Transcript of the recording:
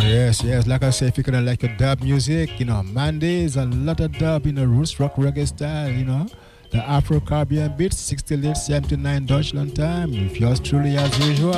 Yes. Like I say, if you kind of like a dub music, Mondays, a lot of dub, roots rock reggae style, the Afro-Caribbean beats, 68, 79 Deutschland time. If yours truly as usual.